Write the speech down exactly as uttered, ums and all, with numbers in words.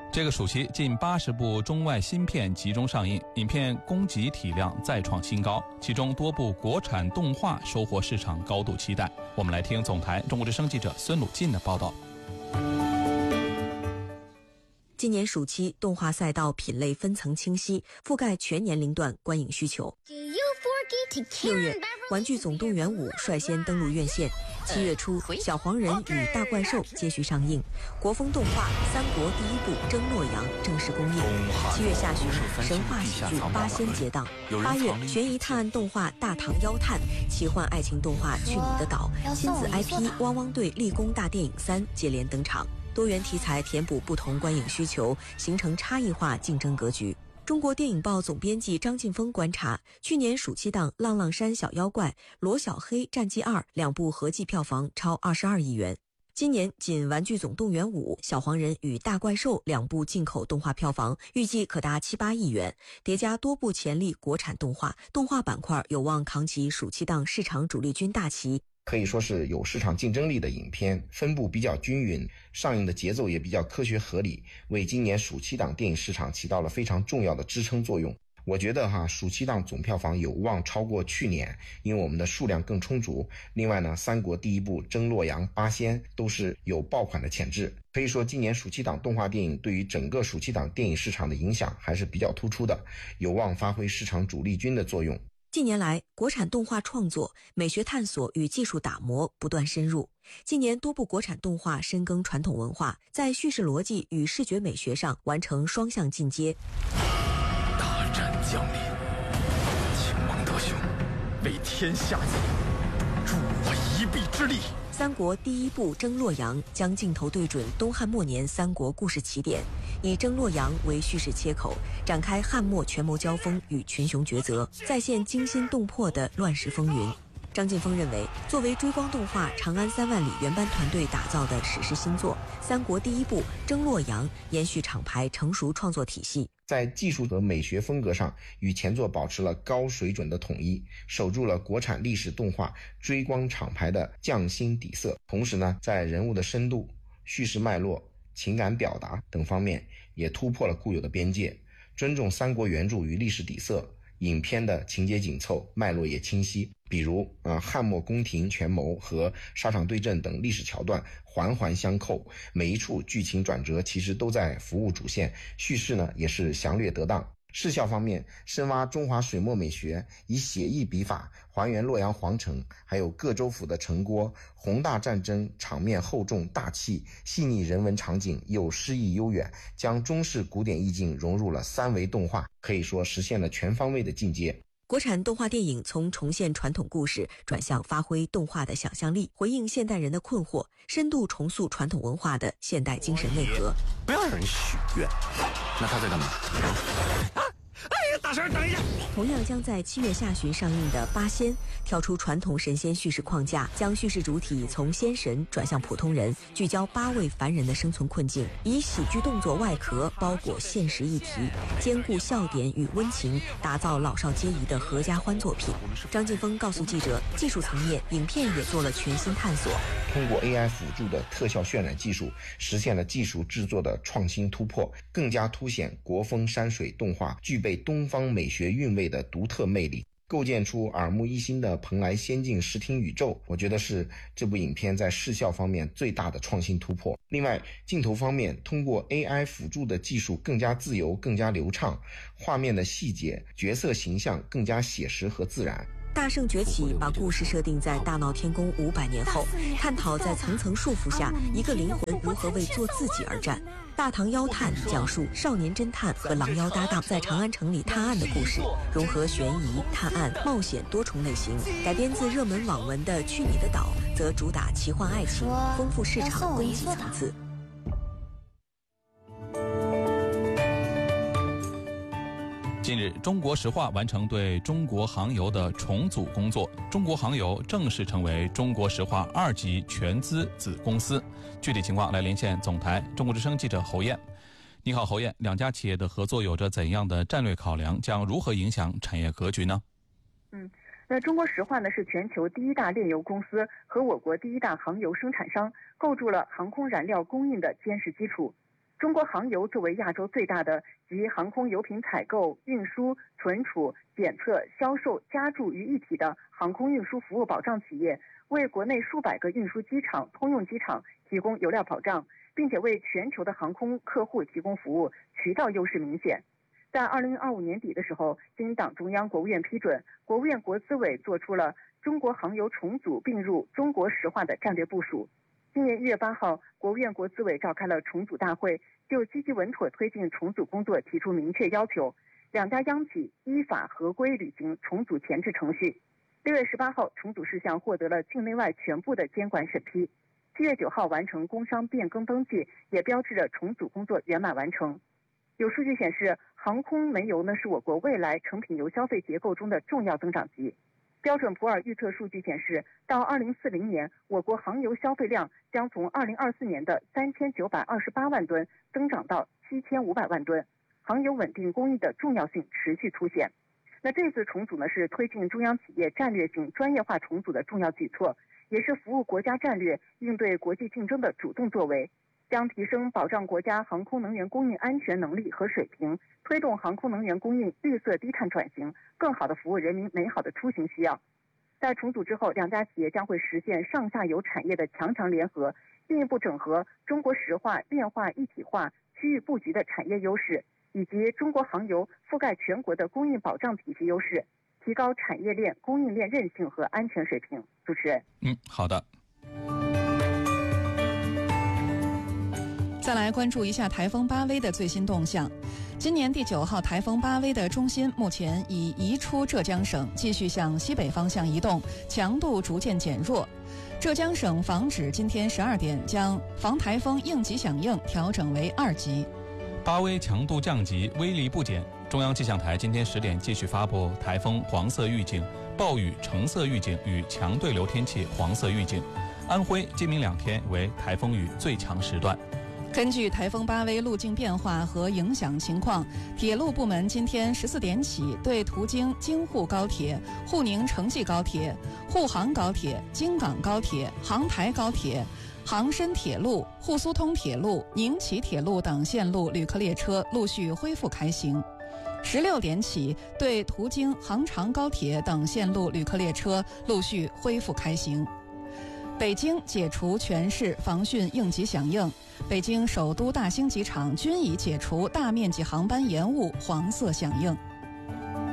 这个暑期，近八十部中外新片集中上映，影片供给体量再创新高，其中多部国产动画收获市场高度期待。我们来听总台中国之声记者孙鲁进的报道。 今年暑期，动画赛道品类分层清晰，覆盖全年龄段观影需求。六月，《玩具总动员五》率先登陆院线。七月初，《小黄人与大怪兽》接续上映。国风动画《三国》第一部《争洛阳》正式公映。七月下旬，神话喜剧《八仙》接档。八月，悬疑探案动画《大唐妖探》，奇幻爱情动画《去你的岛》，亲子 I P《汪汪队立功大电影三》接连登场。多元题材填补不同观影需求，形成差异化竞争格局。中国电影报总编辑张劲峰观察，去年暑期档《浪浪山小妖怪》、《罗小黑战记二》两部合计票房超二十二亿元。今年仅《玩具总动员五》、《小黄人与大怪兽》两部进口动画票房预计可达七八亿元，叠加多部潜力国产动画，动画板块有望扛起暑期档市场主力军大旗。 可以说是有市场竞争力的影片，分布比较均匀，上映的节奏也比较科学合理，为今年暑期档电影市场起到了非常重要的支撑作用。我觉得哈，暑期档总票房有望超过去年，因为我们的数量更充足。另外呢，三国第一部、争洛阳、八仙都是有爆款的潜质。可以说，今年暑期档动画电影对于整个暑期档电影市场的影响还是比较突出的，有望发挥市场主力军的作用。 近年来，国产动画创作、美学探索与技术打磨不断深入。近年多部国产动画深耕传统文化，在叙事逻辑与视觉美学上完成双向进阶。 大战降临，请蒙德兄为天下助我一臂之力。 三国第一部《争洛阳》将镜头对准东汉末年三国故事起点，以争洛阳为叙事切口，展开汉末权谋交锋与群雄抉择，再现惊心动魄的乱世风云。张劲峰认为，作为追光动画《长安三万里》原班团队打造的史诗新作，三国第一部《争洛阳》延续厂牌成熟创作体系， 在技术和美学风格上与前作保持了高水准的统一，守住了国产历史动画追光厂牌的匠心底色。同时呢，在人物的深度、叙事脉络、情感表达等方面也突破了固有的边界，尊重三国原著与历史底色。影片的情节紧凑，脉络也清晰，比如呃汉末宫廷权谋和沙场对阵等历史桥段环环相扣，每一处剧情转折其实都在服务主线，叙事呢也是详略得当。视效方面，深挖中华水墨美学，以写意笔法还原洛阳皇城，还有各州府的城郭，宏大战争场面厚重大气，细腻人文场景又诗意悠远，将中式古典意境融入了三维动画，可以说实现了全方位的进阶。 国产动画电影从重现传统故事转向发挥动画的想象力，回应现代人的困惑，深度重塑传统文化的现代精神内核。 不要让人许愿，那他在干嘛？哎呀，大婶，等一下！ 同样将在七月下旬上映的《八仙》，跳出传统神仙叙事框架，将叙事主体从仙神转向普通人，聚焦八位凡人的生存困境，以喜剧动作外壳包裹现实议题，兼顾笑点与温情，打造老少皆宜的合家欢作品。张劲峰告诉记者，技术层面，影片也做了全新探索， 通过 A I 辅助的特效渲染技术，实现了技术制作的创新突破，更加凸显国风山水动画具备东方美学韵味的独特魅力，构建出耳目一新的蓬莱仙境视听宇宙。我觉得是这部影片在视效方面最大的创新突破。另外，镜头方面，通过 A I 辅助的技术更加自由更加流畅，画面的细节角色形象更加写实和自然。 大圣崛起把故事设定在大闹天宫五百年后，探讨在层层束缚下一个灵魂如何为做自己而战。大唐妖探讲述少年侦探和狼妖搭档在长安城里探案的故事，融合悬疑、探案、冒险多重类型。改编自热门网文的《去你的岛》则主打奇幻爱情，丰富市场供给层次。 近日，中国石化完成对中国航油的重组工作，中国航油正式成为中国石化二级全资子公司。具体情况来连线总台中国之声记者侯燕。你好，侯燕，两家企业的合作有着怎样的战略考量，将如何影响产业格局呢？ 嗯，那中国石化呢是全球第一大炼油公司和我国第一大航油生产商，构筑了航空燃料供应的坚实基础。 中国航油作为亚洲最大的集航空油品采购、运输、存储、检测、销售、加注于一体的航空运输服务保障企业，为国内数百个运输机场、通用机场提供油料保障，并且为全球的航空客户提供服务，渠道优势明显。在二零二五年底的时候，经党中央、国务院批准，国务院国资委做出了中国航油重组并入中国石化的战略部署。今年一月八号，国务院国资委召开了重组大会，就积极稳妥推进重组工作提出明确要求，两家央企依法合规履行重组前置程序。六月十八号，重组事项获得了境内外全部的监管审批。七月九号完成工商变更登记，也标志着重组工作圆满完成。有数据显示，航空煤油呢是我国未来成品油消费结构中的重要增长极。标准普尔预测数据显示，到二零四零年，我国航油消费量将从二零二四年的三千九百二十八万吨增长到七千五百万吨，航油稳定供应的重要性持续凸显。那这次重组呢，是推进中央企业战略性专业化重组的重要举措，也是服务国家战略、应对国际竞争的主动作为，将提升保障国家航空能源供应安全能力和水平，推动航空能源供应绿色低碳转型，更好地服务人民美好的出行需要。在重组之后，两家企业将会实现上下游产业的强强联合，进一步整合中国石化炼化一体化区域布局的产业优势，以及中国航油覆盖全国的供应保障体系优势，提高产业链、供应链韧性和安全水平。主持人， 嗯，好的。 再来关注一下台风巴威的最新动向。今年第九号台风巴威的中心目前已移出浙江省，继续向西北方向移动，强度逐渐减弱。浙江省防指今天十二点将防台风应急响应调整为二级。 巴威强度降级，威力不减。中央气象台今天十点继续发布台风黄色预警、暴雨橙色预警与强对流天气黄色预警。安徽、今明两天为台风雨最强时段。 根据台风巴威路径变化和影响情况，铁路部门今天十四点起对途经京沪高铁、沪宁城际高铁、沪杭高铁、京港高铁、杭台高铁、杭深铁路、沪苏通铁路、宁齐铁路等线路旅客列车陆续恢复开行。十六点起，对途经杭长高铁等线路旅客列车陆续恢复开行。北京解除全市防汛应急响应，北京首都大兴机场均已解除大面积航班延误黄色响应。